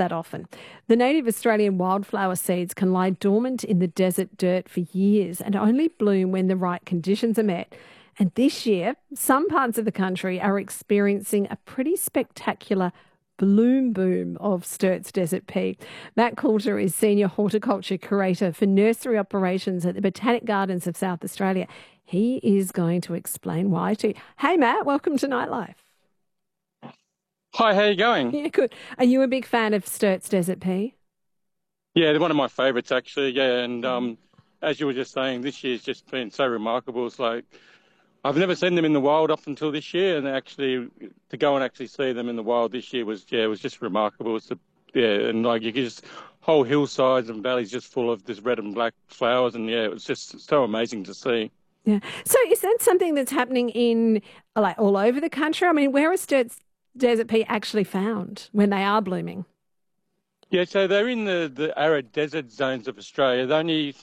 that often. The native Australian wildflower seeds can lie dormant in the desert dirt for years and only bloom when the right conditions are met. And this year, some parts of the country are experiencing a pretty spectacular bloom boom of Sturt's Desert Pea. Matt Coulter is Senior Horticulture Curator for Nursery Operations at the Botanic Gardens of South Australia. He is going to explain why too. Hey Matt, welcome to Nightlife. Hi, how are you going? Yeah, good. Are you a big fan of Sturt's Desert Pea? Yeah, they're one of my favourites actually. Yeah, and as you were just saying, this year's just been so remarkable. It's like I've never seen them in the wild up until this year, and actually to go and actually see them in the wild this year was it was just remarkable. And like you could just whole hillsides and valleys just full of this red and black flowers, and yeah, it was just so amazing to see. Yeah. So is that something that's happening in like all over the country? I mean, where is Sturt's Desert Pea actually found when they are blooming? Yeah, so they're in the arid desert zones of Australia. The only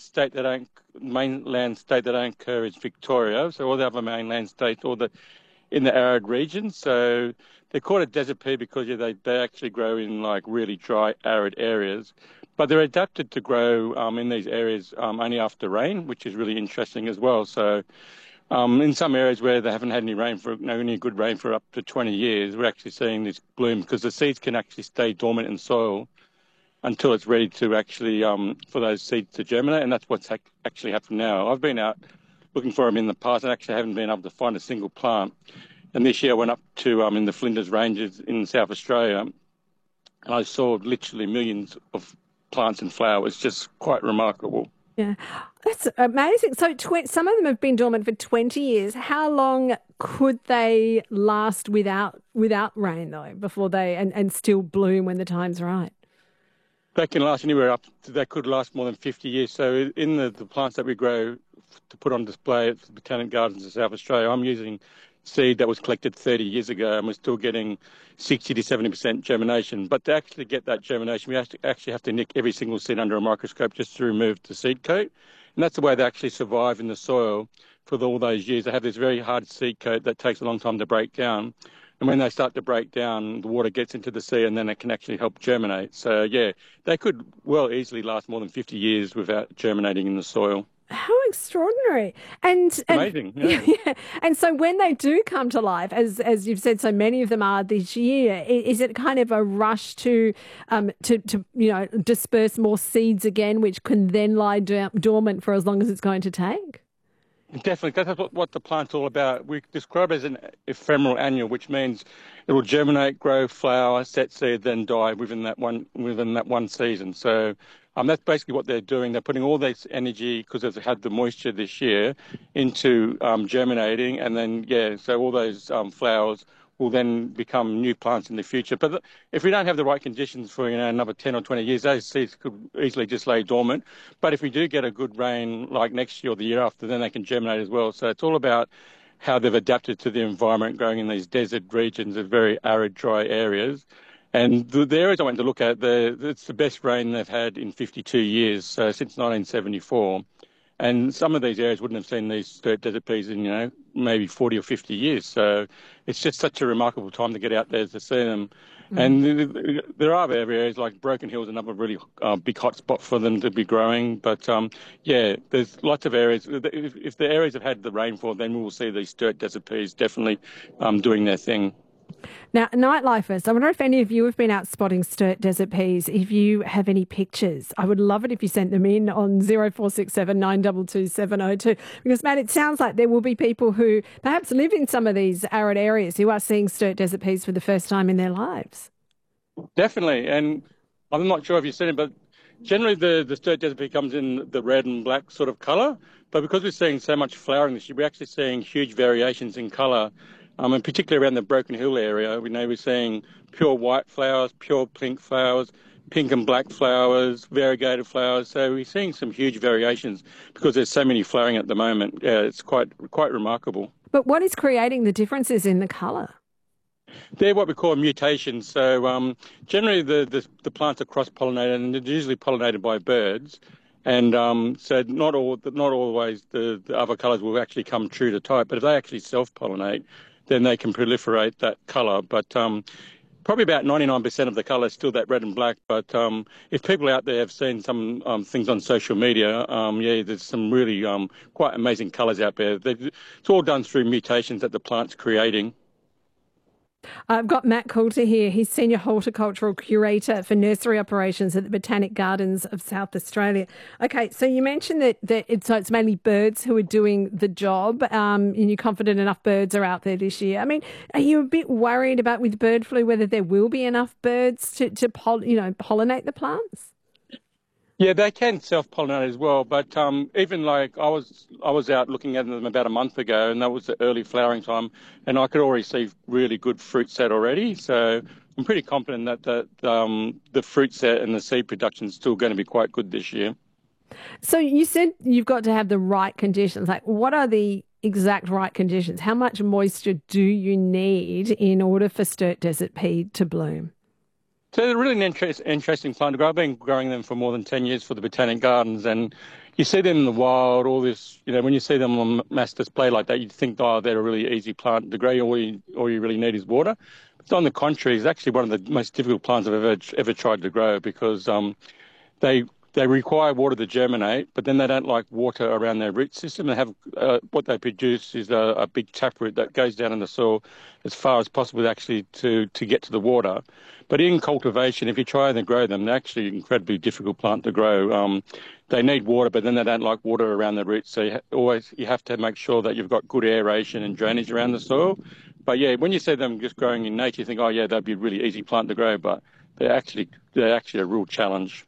mainland state that don't occur is Victoria. So all the other mainland states, in the arid regions. So they're called a desert pea because they actually grow in like really dry, arid areas. But they're adapted to grow in these areas only after rain, which is really interesting as well. So in some areas where they haven't had any good rain for up to 20 years, we're actually seeing this bloom because the seeds can actually stay dormant in soil until it's ready to actually for those seeds to germinate, and that's what's actually happened now. I've been out looking for them in the past and actually haven't been able to find a single plant. And this year I went up to in the Flinders Ranges in South Australia, and I saw literally millions of plants in flower. It's just quite remarkable. Yeah, that's amazing. So some of them have been dormant for 20 years. How long could they last without rain though, before and still bloom when the time's right? They can last they could last more than 50 years. So in the plants that we grow to put on display at the Botanic Gardens of South Australia, I'm using seed that was collected 30 years ago, and we're still getting 60 to 70% germination. But to actually get that germination, we actually have to nick every single seed under a microscope just to remove the seed coat. And that's the way they actually survive in the soil for all those years. They have this very hard seed coat that takes a long time to break down. And when they start to break down, the water gets into the seed and then it can actually help germinate. So, yeah, they could well easily last more than 50 years without germinating in the soil. How extraordinary. And amazing. Yeah. Yeah. And so when they do come to life, as you've said, so many of them are this year, is it kind of a rush to disperse more seeds again, which can then lie dormant for as long as it's going to take? Definitely, that's what the plant's all about. We describe it as an ephemeral annual, which means it will germinate, grow, flower, set seed, then die within that one season. So that's basically what they're doing. They're putting all this energy, because they've had the moisture this year, into germinating, and then so all those flowers will then become new plants in the future. But if we don't have the right conditions for another 10 or 20 years, those seeds could easily just lay dormant. But if we do get a good rain like next year or the year after, then they can germinate as well. So it's all about how they've adapted to the environment growing in these desert regions of very arid, dry areas. And the areas I went to look at, it's the best rain they've had in 52 years, so since 1974. And some of these areas wouldn't have seen these Sturt Desert Peas in, maybe 40 or 50 years. So it's just such a remarkable time to get out there to see them. Mm. And there are other areas like Broken Hill is another really big hot spot for them to be growing. But there's lots of areas. If the areas have had the rainfall, then we will see these Sturt Desert Peas definitely doing their thing. Now, Nightlifers, I wonder if any of you have been out spotting Sturt Desert Peas. If you have any pictures, I would love it if you sent them in on 0467 922 702. Because, Matt, it sounds like there will be people who perhaps live in some of these arid areas who are seeing Sturt Desert Peas for the first time in their lives. Definitely. And I'm not sure if you've seen it, but generally the Sturt Desert Pea comes in the red and black sort of colour. But because we're seeing so much flowering this year, we're actually seeing huge variations in colour. And particularly around the Broken Hill area, we're seeing pure white flowers, pure pink flowers, pink and black flowers, variegated flowers. So we're seeing some huge variations because there's so many flowering at the moment. Yeah, it's quite remarkable. But what is creating the differences in the colour? They're what we call mutations. So generally the plants are cross-pollinated, and they're usually pollinated by birds. And so not always the other colours will actually come true to type, but if they actually self-pollinate, then they can proliferate that colour. But probably about 99% of the colour is still that red and black. But if people out there have seen some things on social media, yeah, there's some really quite amazing colours out there. It's all done through mutations that the plant's creating. I've got Matt Coulter here. He's Senior Horticultural Curator for Nursery Operations at the Botanic Gardens of South Australia. Okay, so you mentioned that it's mainly birds who are doing the job, and you're confident enough birds are out there this year. I mean, are you a bit worried about with bird flu whether there will be enough birds to pollinate the plants? Yeah, they can self-pollinate as well, but even like I was out looking at them about a month ago, and that was the early flowering time, and I could already see really good fruit set already. So I'm pretty confident that the fruit set and the seed production is still going to be quite good this year. So you said you've got to have the right conditions. Like, what are the exact right conditions? How much moisture do you need in order for Sturt Desert Pea to bloom? So they're really an interesting plant to grow. I've been growing them for more than 10 years for the Botanic Gardens, and you see them in the wild, all this, when you see them on mass display like that, you'd think, oh, they're a really easy plant to grow. All you really need is water. But on the contrary, it's actually one of the most difficult plants I've ever tried to grow because they require water to germinate, but then they don't like water around their root system. They have what they produce is a big taproot that goes down in the soil as far as possible actually to get to the water. But in cultivation, if you try and grow them, they're actually an incredibly difficult plant to grow. They need water, but then they don't like water around the roots. So you have to make sure that you've got good aeration and drainage around the soil. But yeah, when you see them just growing in nature, you think, oh yeah, that'd be a really easy plant to grow, but they're actually a real challenge.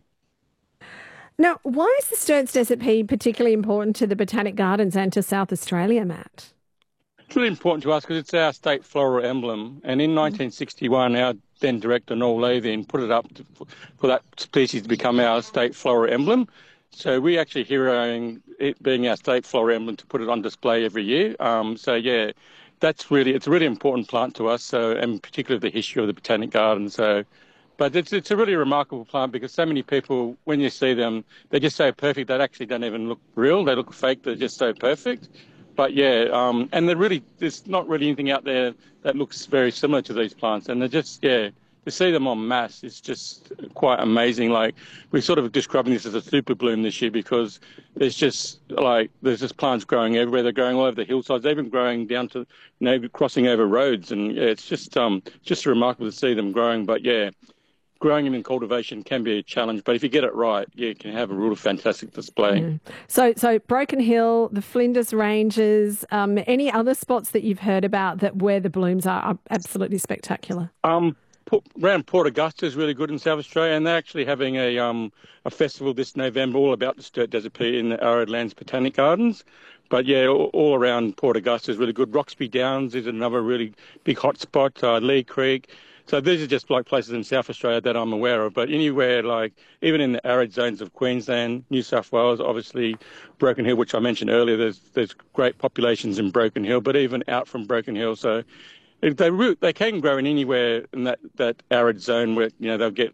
Now, why is the Sturt's Desert Pea particularly important to the Botanic Gardens and to South Australia, Matt? It's really important to us because it's our state floral emblem. And in 1961, our then director, Noel Leithin, put it up for that species to become our state floral emblem. So we actually heroing it being our state floral emblem to put it on display every year. So yeah, it's a really important plant to us. So, and particularly the history of the Botanic Garden. So, but it's a really remarkable plant because so many people, when you see them, they're just so perfect. They actually don't even look real. They look fake. They're just so perfect. But yeah, and there's not really anything out there that looks very similar to these plants. And they're just, yeah, to see them en masse is just quite amazing. Like, we're sort of describing this as a super bloom this year because there's just plants growing everywhere. They're growing all over the hillsides. They're even growing down to, crossing over roads. And yeah, it's just remarkable to see them growing. But yeah, growing them in cultivation can be a challenge, but if you get it right, you can have a really fantastic display. Yeah. So Broken Hill, the Flinders Ranges, any other spots that you've heard about where the blooms are absolutely spectacular? Around Port Augusta is really good in South Australia, and they're actually having a festival this November all about the Sturt Desert Pea in the Arid Lands Botanic Gardens. But yeah, all around Port Augusta is really good. Roxby Downs is another really big hot spot, Lee Creek. So these are just like places in South Australia that I'm aware of. But anywhere, like even in the arid zones of Queensland, New South Wales, obviously Broken Hill, which I mentioned earlier, there's great populations in Broken Hill, but even out from Broken Hill. So they can grow in anywhere in that arid zone where they'll get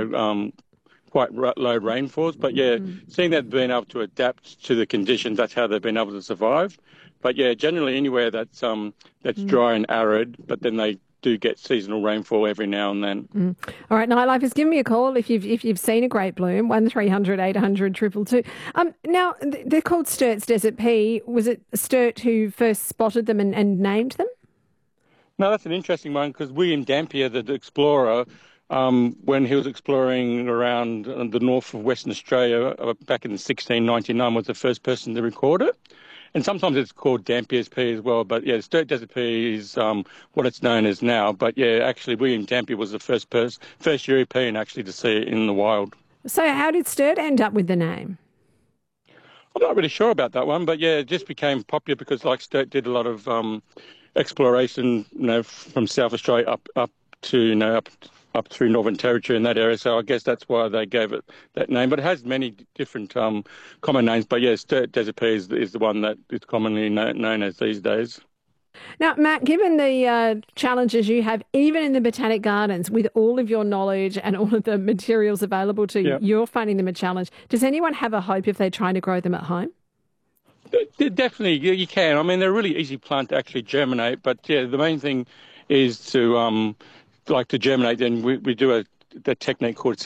quite low rainfalls. But yeah, seeing that being able to adapt to the conditions, that's how they've been able to survive. But yeah, generally anywhere that's dry and arid, but then they do get seasonal rainfall every now and then. All right, Nightlife, give me a call if you've seen a great bloom, 1300 800 222. Now, they're called Sturt's Desert Pea. Was it Sturt who first spotted them and named them? No, that's an interesting one because William Dampier, the explorer, when he was exploring around the north of Western Australia back in 1699, was the first person to record it. And sometimes it's called Dampier's pea as well. But yeah, Sturt Desert Pea is what it's known as now. But yeah, actually William Dampier was the first European actually to see it in the wild. So how did Sturt end up with the name? I'm not really sure about that one, but yeah, it just became popular because like Sturt did a lot of exploration, from South Australia up to up through Northern Territory in that area. So I guess that's why they gave it that name. But it has many different common names. But yeah, Sturt Desert Pea is the one that is commonly known as these days. Now, Matt, given the challenges you have, even in the Botanic Gardens, with all of your knowledge and all of the materials available to you, you're finding them a challenge. Does anyone have a hope if they're trying to grow them at home? Definitely, you can. I mean, they're a really easy plant to actually germinate. But yeah, the main thing is to like to germinate, then we do the technique called